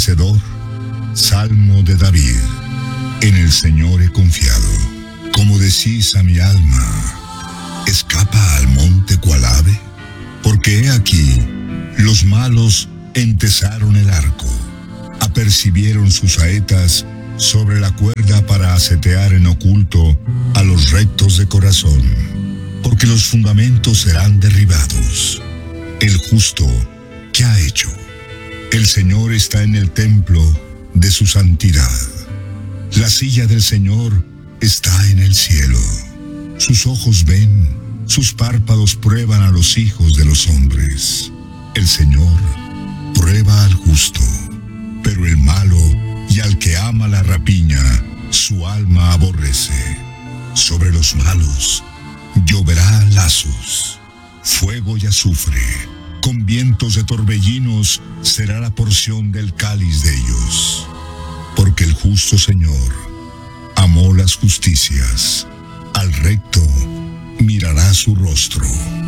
vencedor. Salmo de David. En el Señor he confiado. Como decís a mi alma, escapa al monte cual ave, porque he aquí, los malos entesaron el arco, apercibieron sus saetas sobre la cuerda para asetear en oculto a los rectos de corazón, porque los fundamentos serán derribados. El justo, ¿qué ha hecho? El Señor está en el templo de su santidad. La silla del Señor está en el cielo. Sus ojos ven, sus párpados prueban a los hijos de los hombres. El Señor prueba al justo, pero el malo y al que ama la rapiña, su alma aborrece. Sobre los malos lloverá lazos, fuego y azufre. Con vientos de torbellinos será la porción del cáliz de ellos. Porque el justo Señor amó las justicias, al recto mirará su rostro.